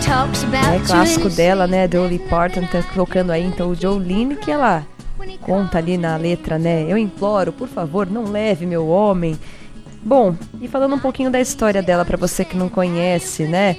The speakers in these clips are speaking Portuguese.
É clássico dela, né? Dolly Parton tá tocando aí então o Jolene, que ela conta ali na letra, né? Eu imploro, por favor, não leve meu homem. Bom, e falando um pouquinho da história dela pra você que não conhece, né?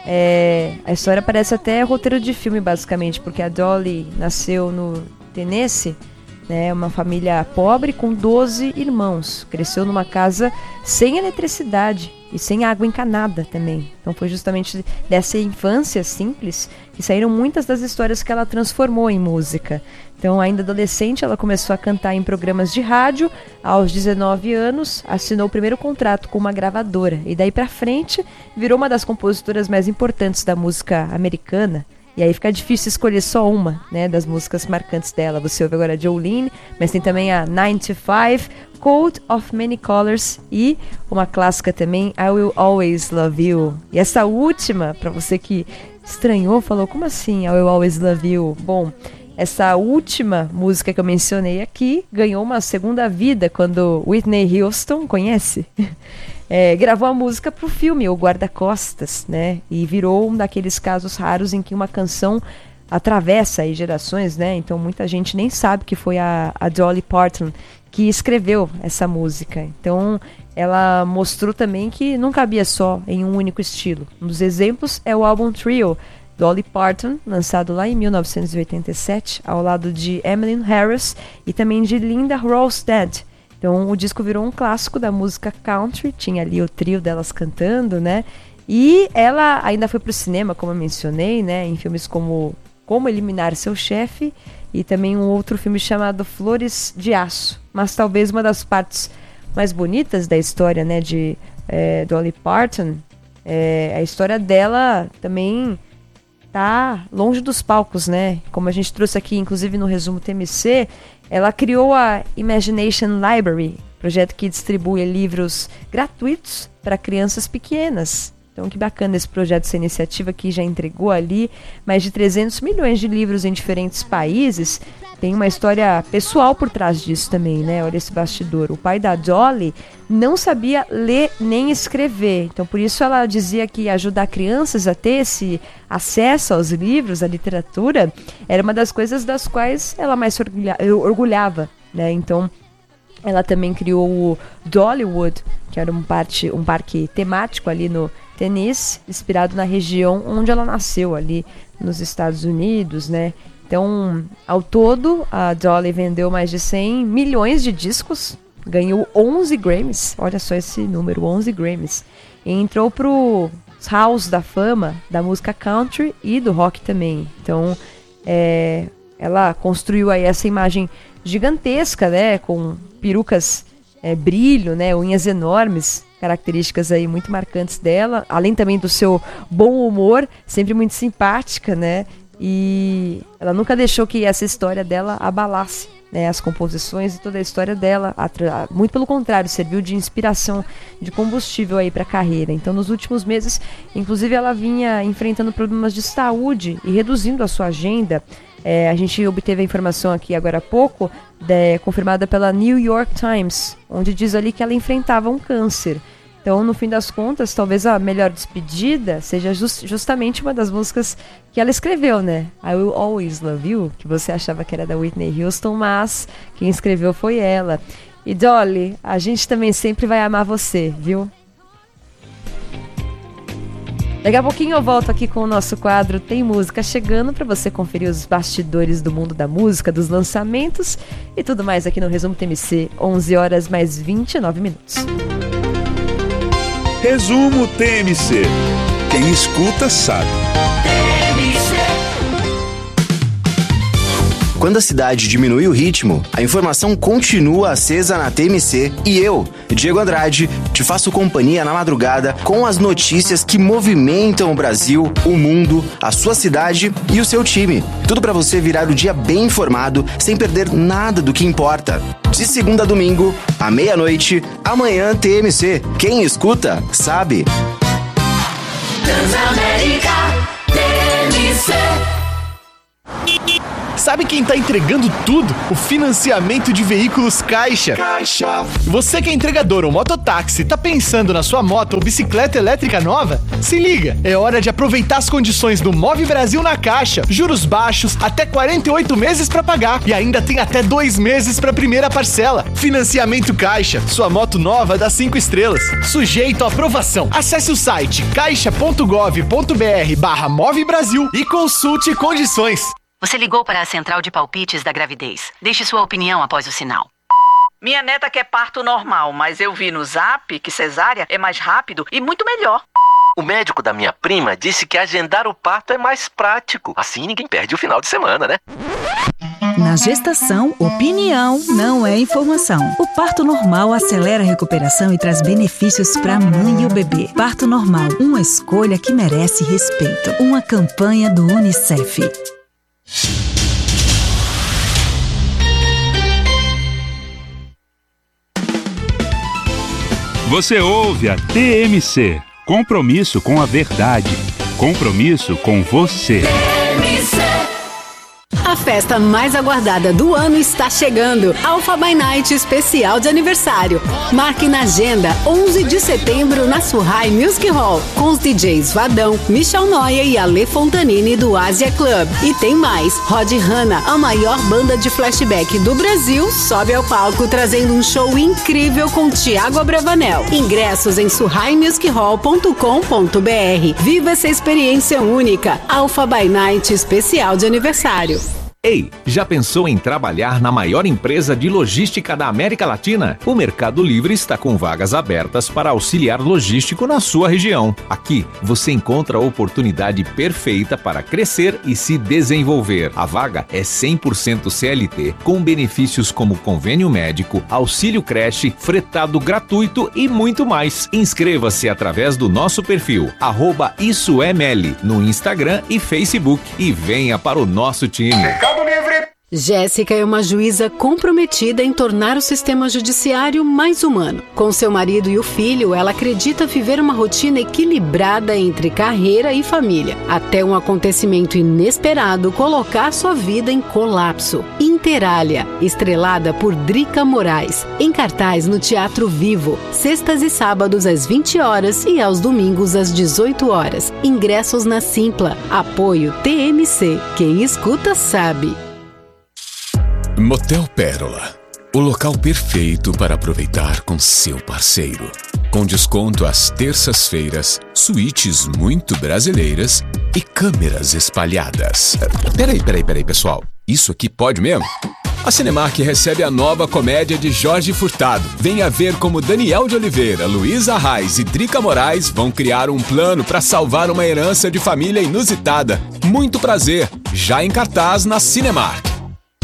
A história parece até roteiro de filme, basicamente, porque a Dolly nasceu no Tennessee, né? Uma família pobre com 12 irmãos. Cresceu numa casa sem eletricidade e sem água encanada também. Então foi justamente dessa infância simples que saíram muitas das histórias que ela transformou em música. Então, ainda adolescente, ela começou a cantar em programas de rádio. Aos 19 anos, assinou o primeiro contrato com uma gravadora. E daí pra frente, virou uma das compositoras mais importantes da música americana. E aí fica difícil escolher só uma, né, das músicas marcantes dela. Você ouve agora a Jolene, mas tem também a 9 to 5, Coat of Many Colors e uma clássica também, I Will Always Love You. E essa última, pra você que estranhou, falou, como assim I Will Always Love You? Bom, essa última música que eu mencionei aqui ganhou uma segunda vida quando Whitney Houston, conhece? Gravou a música para o filme O Guarda-Costas, né? E virou um daqueles casos raros em que uma canção atravessa aí gerações, né? Então muita gente nem sabe que foi a Dolly Parton que escreveu essa música. Então ela mostrou também que não cabia só em um único estilo. Um dos exemplos é o álbum Trio, Dolly Parton, lançado lá em 1987, ao lado de Emily Harris e também de Linda Ronstadt. Então o disco virou um clássico da música country, tinha ali o trio delas cantando, né? E ela ainda foi pro cinema, como eu mencionei, né? Em filmes como Como Eliminar Seu Chefe e também um outro filme chamado Flores de Aço. Mas talvez uma das partes mais bonitas da história, né, de Dolly Parton, a história dela também tá longe dos palcos, né? Como a gente trouxe aqui, inclusive no resumo TMC, ela criou a Imagination Library, projeto que distribui livros gratuitos para crianças pequenas. Então, que bacana esse projeto, essa iniciativa que já entregou ali mais de 300 milhões de livros em diferentes países. Tem uma história pessoal por trás disso também, né? Olha esse bastidor. O pai da Dolly não sabia ler nem escrever. Então, por isso ela dizia que ajudar crianças a ter esse acesso aos livros, à literatura, era uma das coisas das quais ela mais se orgulhava, né? Então, ela também criou o Dollywood, que era um parque temático ali no Tennessee, inspirado na região onde ela nasceu, ali nos Estados Unidos, né? Então, ao todo, a Dolly vendeu mais de 100 milhões de discos, ganhou 11 Grammys, olha só esse número, 11 Grammys, e entrou pro House da Fama da música country e do rock também. Então, ela construiu aí essa imagem gigantesca, né, com perucas brilho, né, unhas enormes, características aí muito marcantes dela, além também do seu bom humor, sempre muito simpática, né, e ela nunca deixou que essa história dela abalasse, né, as composições e toda a história dela, muito pelo contrário, serviu de inspiração, de combustível aí para a carreira. Então, nos últimos meses, inclusive, ela vinha enfrentando problemas de saúde e reduzindo a sua agenda. A gente obteve a informação aqui agora há pouco, confirmada pela New York Times, onde diz ali que ela enfrentava um câncer. Então, no fim das contas, talvez a melhor despedida seja justamente uma das músicas que ela escreveu, né? I Will Always Love You, que você achava que era da Whitney Houston, mas quem escreveu foi ela. E Dolly, a gente também sempre vai amar você, viu? Daqui a pouquinho eu volto aqui com o nosso quadro Tem Música Chegando, para você conferir os bastidores do mundo da música, dos lançamentos e tudo mais aqui no Resumo TMC, 11 horas mais 29 minutos. Resumo TMC. Quem escuta sabe. Quando a cidade diminui o ritmo, a informação continua acesa na TMC e eu, Diego Andrade, te faço companhia na madrugada com as notícias que movimentam o Brasil, o mundo, a sua cidade e o seu time. Tudo para você virar o dia bem informado, sem perder nada do que importa. De segunda a domingo, à meia-noite, amanhã TMC. Quem escuta, sabe. Transamérica TMC. Sabe quem tá entregando tudo? O financiamento de veículos Caixa. Você que é entregador ou mototáxi, tá pensando na sua moto ou bicicleta elétrica nova? Se liga, é hora de aproveitar as condições do Move Brasil na Caixa. Juros baixos, até 48 meses pra pagar e ainda tem até 2 meses pra primeira parcela. Financiamento Caixa, sua moto nova dá 5 estrelas. Sujeito à aprovação. Acesse o site caixa.gov.br/Move Brasil e consulte condições. Você ligou para a central de palpites da gravidez. Deixe sua opinião após o sinal. Minha neta quer parto normal, mas eu vi no Zap que cesárea é mais rápido e muito melhor. O médico da minha prima disse que agendar o parto é mais prático. Assim ninguém perde o final de semana, né? Na gestação, opinião não é informação. O parto normal acelera a recuperação e traz benefícios para a mãe e o bebê. Parto normal, uma escolha que merece respeito. Uma campanha do UNICEF. Você ouve a TMC. Compromisso com a verdade. Compromisso com você. A festa mais aguardada do ano está chegando. Alpha by Night especial de aniversário. Marque na agenda 11 de setembro na Surrai Music Hall, com os DJs Vadão, Michel Noia e Ale Fontanini do Asia Club. E tem mais, Rod Hanna, a maior banda de flashback do Brasil, sobe ao palco trazendo um show incrível com Thiago Abravanel. Ingressos em surraimusichall.com.br. Viva essa experiência única. Alpha by Night especial de aniversário. Ei, já pensou em trabalhar na maior empresa de logística da América Latina? O Mercado Livre está com vagas abertas para auxiliar logístico na sua região. Aqui, você encontra a oportunidade perfeita para crescer e se desenvolver. A vaga é 100% CLT, com benefícios como convênio médico, auxílio creche, fretado gratuito e muito mais. Inscreva-se através do nosso perfil, @IssoEML, no Instagram e Facebook e venha para o nosso time. Jéssica é uma juíza comprometida em tornar o sistema judiciário mais humano. Com seu marido e o filho, ela acredita viver uma rotina equilibrada entre carreira e família, até um acontecimento inesperado colocar sua vida em colapso. Interália, estrelada por Drica Moraes, em cartaz no Teatro Vivo, sextas e sábados às 20 horas e aos domingos às 18 horas. Ingressos na Simpla. Apoio TMC. Quem escuta sabe. Motel Pérola, o local perfeito para aproveitar com seu parceiro. Com desconto às terças-feiras, suítes muito brasileiras e câmeras espalhadas. Peraí, pessoal. Isso aqui pode mesmo? A Cinemark recebe a nova comédia de Jorge Furtado. Venha ver como Daniel de Oliveira, Luísa Arraes e Drica Moraes vão criar um plano para salvar uma herança de família inusitada. Muito prazer, já em cartaz na Cinemark.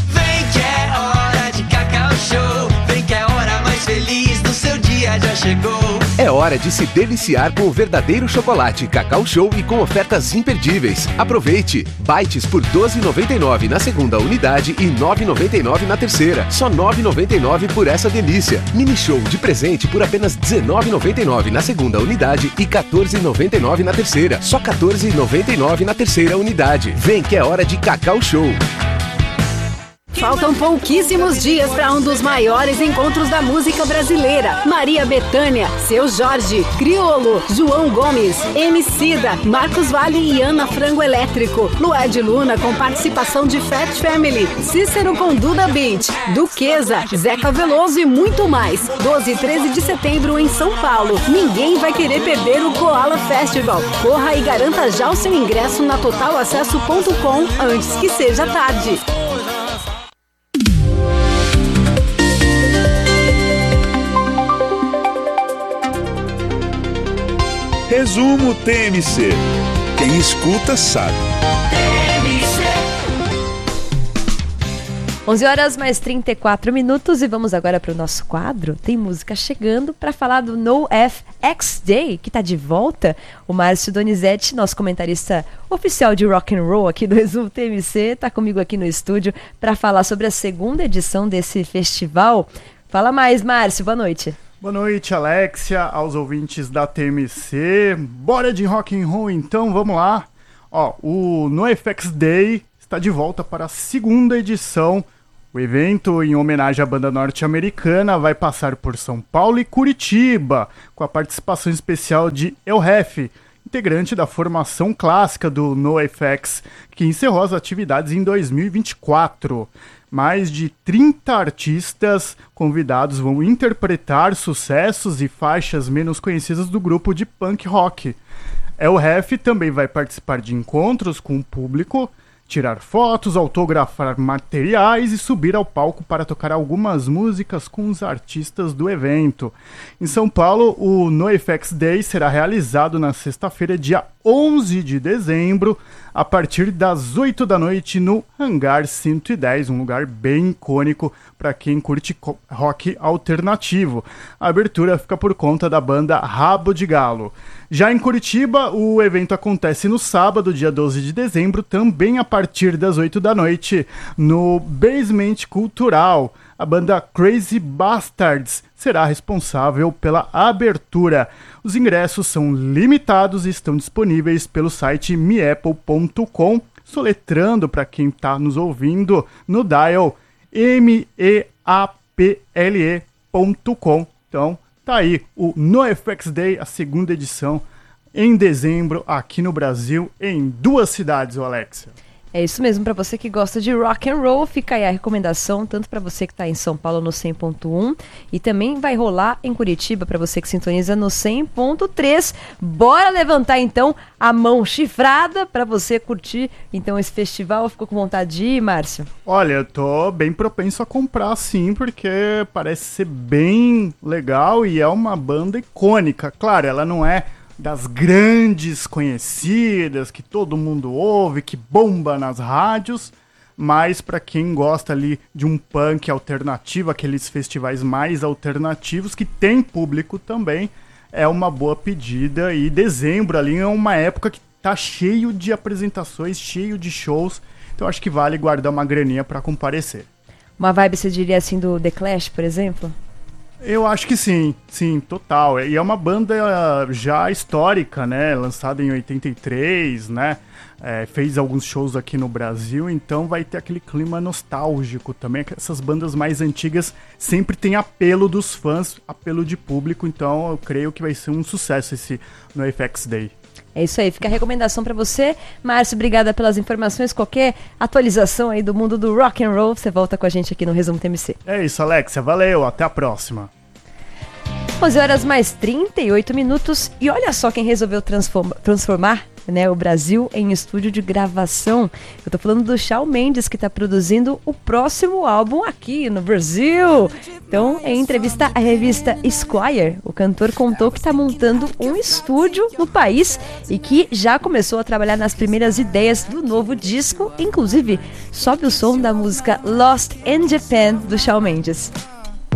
Já chegou. É hora de se deliciar com o verdadeiro chocolate Cacau Show e com ofertas imperdíveis. Aproveite! Bites por R$ 12,99 na segunda unidade e R$ 9,99 na terceira. Só R$ 9,99 por essa delícia. Mini Show de presente por apenas R$ 19,99 na segunda unidade e R$ 14,99 na terceira. Só R$ 14,99 na terceira unidade. Vem que é hora de Cacau Show. Faltam pouquíssimos dias para um dos maiores encontros da música brasileira. Maria Bethânia, Seu Jorge, Criolo, João Gomes, Emicida, Marcos Valle e Ana Frango Elétrico. Lued Luna com participação de Fat Family, Cícero com Duda Beat, Duquesa, Zeca Veloso e muito mais. 12 e 13 de setembro em São Paulo. Ninguém vai querer perder o Koala Festival. Corra e garanta já o seu ingresso na totalacesso.com antes que seja tarde. Resumo TMC. Quem escuta sabe. 11 horas mais 34 minutos e vamos agora para o nosso quadro. Tem música chegando para falar do NoFX Day, que está de volta. O Márcio Donizete, nosso comentarista oficial de rock and roll aqui do Resumo TMC, está comigo aqui no estúdio para falar sobre a segunda edição desse festival. Fala mais, Márcio, boa noite. Boa noite, Alexia, aos ouvintes da TMC. Bora de rock and roll então, vamos lá. Ó, o NoFX Day está de volta para a segunda edição. O evento, em homenagem à banda norte-americana, vai passar por São Paulo e Curitiba, com a participação especial de El Jefe, integrante da formação clássica do NoFX, que encerrou as atividades em 2024. Mais de 30 artistas convidados vão interpretar sucessos e faixas menos conhecidas do grupo de punk rock. El Jefe também vai participar de encontros com o público, tirar fotos, autografar materiais e subir ao palco para tocar algumas músicas com os artistas do evento. Em São Paulo, o NoFX Day será realizado na sexta-feira, dia 11 de dezembro, a partir das 8 da noite no Hangar 110, um lugar bem icônico para quem curte rock alternativo. A abertura fica por conta da banda Rabo de Galo. Já em Curitiba, o evento acontece no sábado, dia 12 de dezembro, também a partir das 8 da noite, no Basement Cultural. A banda Crazy Bastards será responsável pela abertura. Os ingressos são limitados e estão disponíveis pelo site meapple.com, soletrando para quem está nos ouvindo no dial meaple.com. Então, tá aí o NoFX Day, a segunda edição, em dezembro, aqui no Brasil, em 2 cidades, Alexia. É isso mesmo, para você que gosta de rock and roll, fica aí a recomendação, tanto para você que está em São Paulo no 100.1 e também vai rolar em Curitiba para você que sintoniza no 100.3. Bora levantar então a mão chifrada para você curtir então esse festival. Ficou com vontade de ir, Márcio? Olha, eu tô bem propenso a comprar sim, porque parece ser bem legal e é uma banda icônica. Claro, ela não é das grandes conhecidas, que todo mundo ouve, que bomba nas rádios, mas para quem gosta ali de um punk alternativo, aqueles festivais mais alternativos, que tem público também, é uma boa pedida. E dezembro ali é uma época que tá cheio de apresentações, cheio de shows, então acho que vale guardar uma graninha para comparecer. Uma vibe, você diria assim, do The Clash, por exemplo? Eu acho que sim, total. E é uma banda já histórica, né? Lançada em 83, né? Fez alguns shows aqui no Brasil, então vai ter aquele clima nostálgico também. Essas bandas mais antigas sempre tem apelo dos fãs, apelo de público, então eu creio que vai ser um sucesso esse NoFX Day. É isso aí, fica a recomendação para você. Márcio, obrigada pelas informações. Qualquer atualização aí do mundo do rock and roll, você volta com a gente aqui no Resumo TMC. É isso, Alexia, valeu, até a próxima. 11h mais 38. E olha só quem resolveu transformar, né, o Brasil em estúdio de gravação. Eu tô falando do Shawn Mendes, que está produzindo o próximo álbum aqui no Brasil. Então, em entrevista à revista Esquire, o cantor contou que está montando um estúdio no país e que já começou a trabalhar nas primeiras ideias do novo disco. Inclusive, sobe o som da música Lost in Japan, do Shawn Mendes.